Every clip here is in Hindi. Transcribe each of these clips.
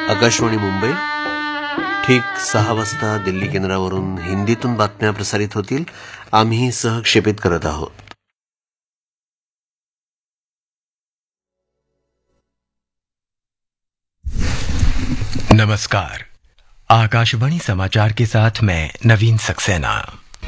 आकाशवाणी मुंबई ठीक 6 वाजता दिल्ली केंद्रावरून हिंदीतून बातम्या प्रसारित होतील. आम्ही सहक्षेपित करत आहोत. नमस्कार. आकाशवाणी समाचार के साथ मैं नवीन सक्सेना.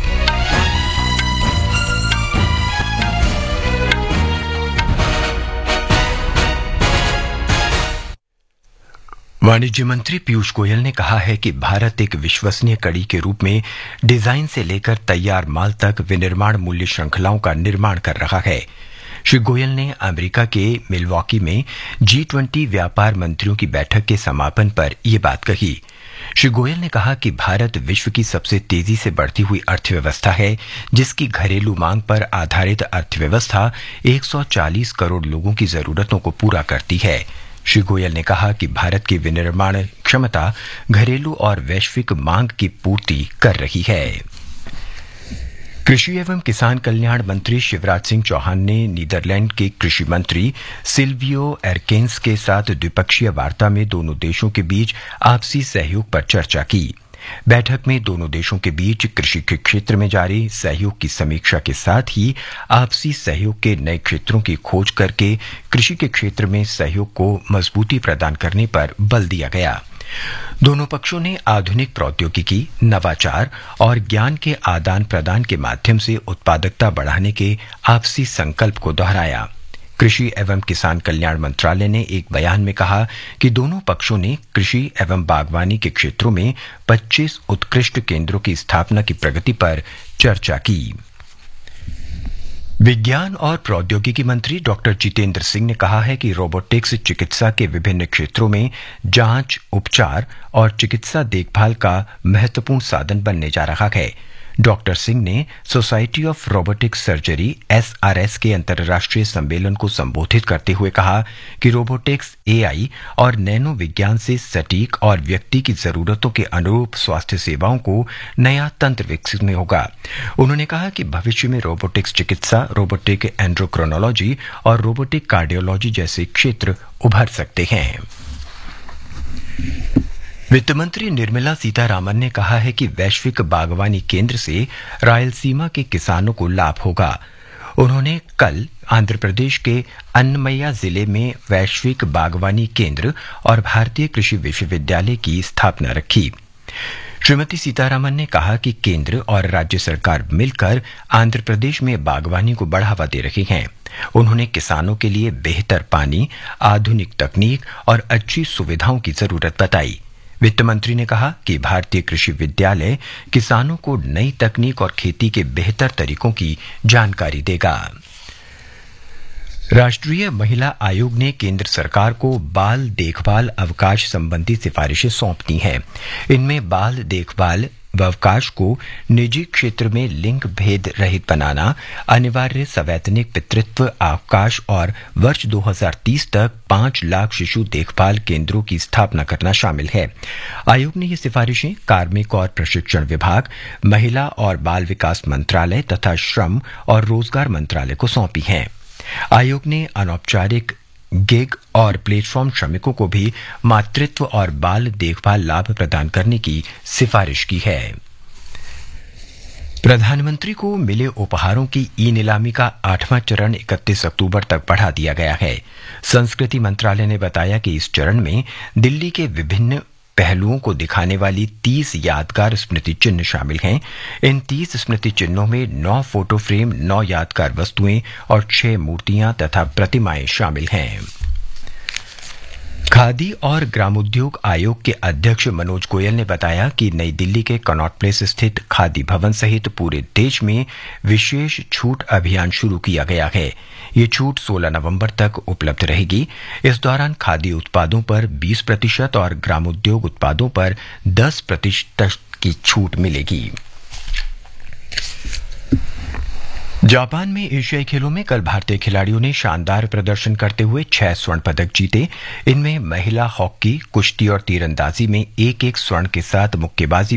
वाणिज्य मंत्री पीयूष गोयल ने कहा है कि भारत एक विश्वसनीय कड़ी के रूप में डिजाइन से लेकर तैयार माल तक विनिर्माण मूल्य श्रृंखलाओं का निर्माण कर रहा है. श्री गोयल ने अमेरिका के मिलवॉकी में G20 व्यापार मंत्रियों की बैठक के समापन पर यह बात कही. श्री गोयल ने कहा कि भारत विश्व की सबसे तेजी से बढ़ती हुई अर्थव्यवस्था है, जिसकी घरेलू मांग पर आधारित अर्थव्यवस्था 140 करोड़ लोगों की जरूरतों को पूरा करती है. श्री गोयल ने कहा कि भारत की विनिर्माण क्षमता घरेलू और वैश्विक मांग की पूर्ति कर रही है. कृषि एवं किसान कल्याण मंत्री शिवराज सिंह चौहान ने नीदरलैंड के कृषि मंत्री सिल्वियो एरकेन्स के साथ द्विपक्षीय वार्ता में दोनों देशों के बीच आपसी सहयोग पर चर्चा की. बैठक में दोनों देशों के बीच कृषि के क्षेत्र में जारी सहयोग की समीक्षा के साथ ही आपसी सहयोग के नए क्षेत्रों की खोज करके कृषि के क्षेत्र में सहयोग को मजबूती प्रदान करने पर बल दिया गया. दोनों पक्षों ने आधुनिक प्रौद्योगिकी, नवाचार और ज्ञान के आदान प्रदान के माध्यम से उत्पादकता बढ़ाने के आपसी संकल्प को दोहराया. कृषि एवं किसान कल्याण मंत्रालय ने एक बयान में कहा कि दोनों पक्षों ने कृषि एवं बागवानी के क्षेत्रों में 25 उत्कृष्ट केंद्रों की स्थापना की प्रगति पर चर्चा की. विज्ञान और प्रौद्योगिकी मंत्री डॉक्टर जितेंद्र सिंह ने कहा है कि रोबोटिक्स चिकित्सा के विभिन्न क्षेत्रों में जांच, उपचार और चिकित्सा देखभाल का महत्वपूर्ण साधन बनने जा रहा है. डॉक्टर सिंह ने society of robotic surgery SRS के अंतर्राष्ट्रीय सम्मेलन को संबोधित करते हुए कहा कि रोबोटिक्स, AI और नैनो विज्ञान से सटीक और व्यक्ति की जरूरतों के अनुरूप स्वास्थ्य सेवाओं को नया तंत्र विकसित में होगा. उन्होंने कहा कि भविष्य में रोबोटिक्स चिकित्सा, रोबोटिक एंड्रोक्रोनोलॉजी और रोबोटिक कार्डियोलॉजी जैसे क्षेत्र उभर सकते हैं. वित्त मंत्री निर्मला सीतारामन ने कहा है कि वैश्विक बागवानी केंद्र से रायलसीमा के किसानों को लाभ होगा. उन्होंने कल आंध्र प्रदेश के अन्नमय्या जिले में वैश्विक बागवानी केंद्र और भारतीय कृषि विश्वविद्यालय की स्थापना रखी. श्रीमती सीतारामन ने कहा कि केंद्र और राज्य सरकार मिलकर आंध्र प्रदेश में बागवानी को बढ़ावा दे रही हैं. उन्होंने किसानों के लिए बेहतर पानी, आधुनिक तकनीक और अच्छी सुविधाओं की जरूरत बताई. वित्त मंत्री ने कहा कि भारतीय कृषि विद्यालय किसानों को नई तकनीक और खेती के बेहतर तरीकों की जानकारी देगा. राष्ट्रीय महिला आयोग ने केंद्र सरकार को बाल देखभाल अवकाश संबंधी सिफारिशें सौंप दी हैं. इनमें बाल देखभाल अवकाश को निजी क्षेत्र में लिंग भेद रहित बनाना, अनिवार्य सवैतनिक पितृत्व अवकाश और वर्ष 2030 तक 5 लाख शिशु देखभाल केंद्रों की स्थापना करना शामिल है. आयोग ने ये सिफारिशें कार्मिक और प्रशिक्षण विभाग, महिला और बाल विकास मंत्रालय तथा श्रम और रोजगार मंत्रालय को सौंपी हैं. आयोग ने अनौपचारिक गिग और प्लेटफॉर्म श्रमिकों को भी मातृत्व और बाल देखभाल लाभ प्रदान करने की सिफारिश की है. प्रधानमंत्री को मिले उपहारों की ई-नीलामी का 8वां चरण 31 अक्टूबर तक बढ़ा दिया गया है. संस्कृति मंत्रालय ने बताया कि इस चरण में दिल्ली के विभिन्न पहलुओं को दिखाने वाली 30 यादगार स्मृति चिन्ह शामिल हैं. इन 30 स्मृति चिन्हों में 9 फोटो फ्रेम, 9 यादगार वस्तुएं और 6 मूर्तियां तथा प्रतिमाएं शामिल हैं. खादी और ग्रामोद्योग आयोग के अध्यक्ष मनोज गोयल ने बताया कि नई दिल्ली के कनॉट प्लेस स्थित खादी भवन सहित पूरे देश में विशेष छूट अभियान शुरू किया गया है. ये छूट 16 नवंबर तक उपलब्ध रहेगी. इस दौरान खादी उत्पादों पर 20% और ग्रामोद्योग उत्पादों पर 10% की छूट मिलेगी. जापान में एशियाई खेलों में कल भारतीय खिलाड़ियों ने शानदार प्रदर्शन करते हुए 6 स्वर्ण पदक जीते. इनमें महिला हॉकी, कुश्ती और तीरंदाजी में एक-एक स्वर्ण के साथ मुक्केबाजी